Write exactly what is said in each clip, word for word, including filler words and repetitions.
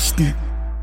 Nachrichten.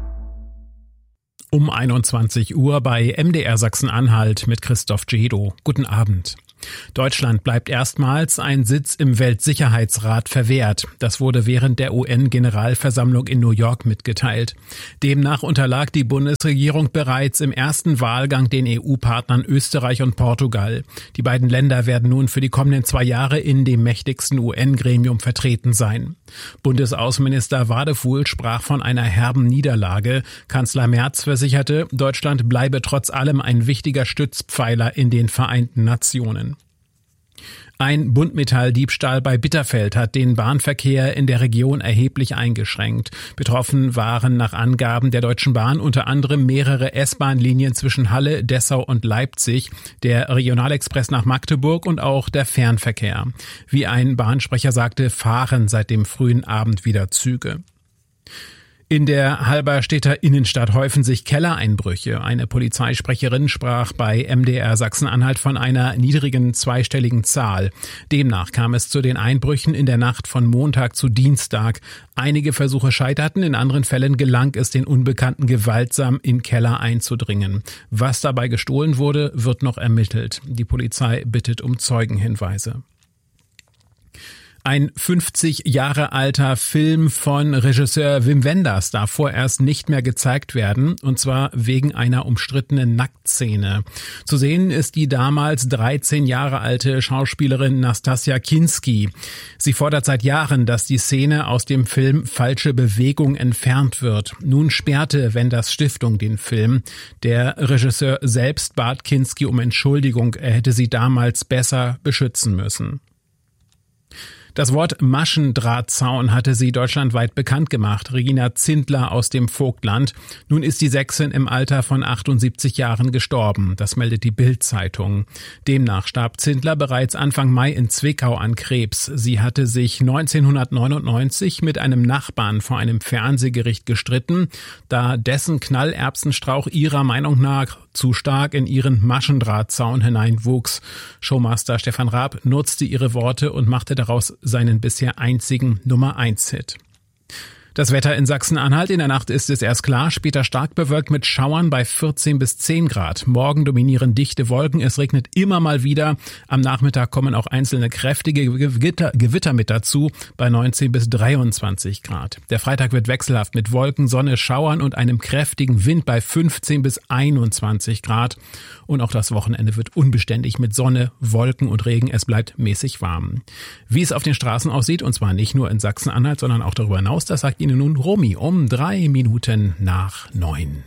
Um einundzwanzig Uhr bei M D R Sachsen-Anhalt mit Christoph Jedo. Guten Abend. Deutschland bleibt erstmals ein Sitz im Weltsicherheitsrat verwehrt. Das wurde während der U N-Generalversammlung in New York mitgeteilt. Demnach unterlag die Bundesregierung bereits im ersten Wahlgang den E U-Partnern Österreich und Portugal. Die beiden Länder werden nun für die kommenden zwei Jahre in dem mächtigsten U N-Gremium vertreten sein. Bundesaußenminister Wadefuhl sprach von einer herben Niederlage. Kanzler Merz versicherte, Deutschland bleibe trotz allem ein wichtiger Stützpfeiler in den Vereinten Nationen. Ein Buntmetalldiebstahl bei Bitterfeld hat den Bahnverkehr in der Region erheblich eingeschränkt. Betroffen waren nach Angaben der Deutschen Bahn unter anderem mehrere S-Bahn-Linien zwischen Halle, Dessau und Leipzig, der Regionalexpress nach Magdeburg und auch der Fernverkehr. Wie ein Bahnsprecher sagte, fahren seit dem frühen Abend wieder Züge. In der Halberstädter Innenstadt häufen sich Kellereinbrüche. Eine Polizeisprecherin sprach bei M D R Sachsen-Anhalt von einer niedrigen zweistelligen Zahl. Demnach kam es zu den Einbrüchen in der Nacht von Montag zu Dienstag. Einige Versuche scheiterten, in anderen Fällen gelang es den Unbekannten gewaltsam in Keller einzudringen. Was dabei gestohlen wurde, wird noch ermittelt. Die Polizei bittet um Zeugenhinweise. Ein fünfzig Jahre alter Film von Regisseur Wim Wenders darf vorerst nicht mehr gezeigt werden, und zwar wegen einer umstrittenen Nacktszene. Zu sehen ist die damals dreizehn Jahre alte Schauspielerin Nastassja Kinski. Sie fordert seit Jahren, dass die Szene aus dem Film Falsche Bewegung entfernt wird. Nun sperrte Wenders Stiftung den Film. Der Regisseur selbst bat Kinski um Entschuldigung, er hätte sie damals besser beschützen müssen. Das Wort Maschendrahtzaun hatte sie deutschlandweit bekannt gemacht, Regina Zindler aus dem Vogtland. Nun ist die Sächsin im Alter von achtundsiebzig Jahren gestorben, das meldet die Bild-Zeitung. Demnach starb Zindler bereits Anfang Mai in Zwickau an Krebs. Sie hatte sich neunzehnhundertneunundneunzig mit einem Nachbarn vor einem Fernsehgericht gestritten, da dessen Knallerbsenstrauch ihrer Meinung nach zu stark in ihren Maschendrahtzaun hineinwuchs. Showmaster Stefan Raab nutzte ihre Worte und machte daraus seinen bisher einzigen Nummer eins Hit. Das Wetter in Sachsen-Anhalt: in der Nacht ist es erst klar, später stark bewölkt mit Schauern bei vierzehn bis zehn Grad. Morgen dominieren dichte Wolken, es regnet immer mal wieder. Am Nachmittag kommen auch einzelne kräftige Gewitter, Gewitter mit dazu bei neunzehn bis dreiundzwanzig Grad. Der Freitag wird wechselhaft mit Wolken, Sonne, Schauern und einem kräftigen Wind bei fünfzehn bis einundzwanzig Grad. Und auch das Wochenende wird unbeständig mit Sonne, Wolken und Regen. Es bleibt mäßig warm. Wie es auf den Straßen aussieht, und zwar nicht nur in Sachsen-Anhalt, sondern auch darüber hinaus, das sagt Ihnen nun Romy um drei Minuten nach neun.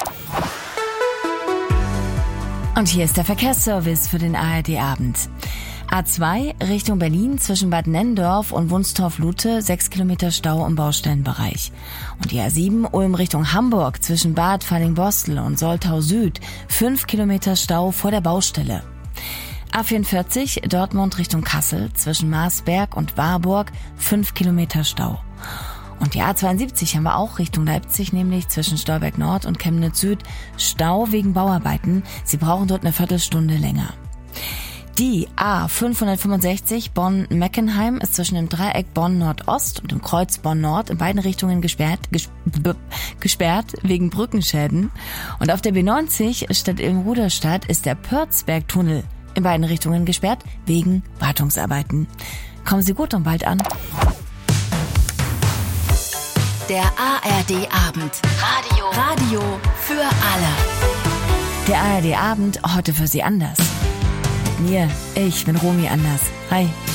Und hier ist der Verkehrsservice für den A R D-Abend. A zwei Richtung Berlin zwischen Bad Nenndorf und Wunstorf-Lute, sechs Kilometer Stau im Baustellenbereich. Und die A sieben Ulm Richtung Hamburg zwischen Bad Fallingbostel und Soltau Süd, fünf Kilometer Stau vor der Baustelle. A vierundvierzig Dortmund Richtung Kassel zwischen Marsberg und Warburg, fünf Kilometer Stau. Und die A zweiundsiebzig haben wir auch Richtung Leipzig, nämlich zwischen Stolberg Nord und Chemnitz Süd, Stau wegen Bauarbeiten. Sie brauchen dort eine Viertelstunde länger. Die A fünfhundertfünfundsechzig Bonn-Meckenheim ist zwischen dem Dreieck Bonn-Nordost und dem Kreuz Bonn-Nord in beiden Richtungen gesperrt, ges- b- gesperrt wegen Brückenschäden. Und auf der B neunzig statt in Ruderstadt ist der Pörzberg-Tunnel in beiden Richtungen gesperrt wegen Wartungsarbeiten. Kommen Sie gut und bald an. Der A R D-Abend. Radio. Radio für alle. Der A R D-Abend heute für Sie anders. Mit mir, ich bin Romy Anders. Hi.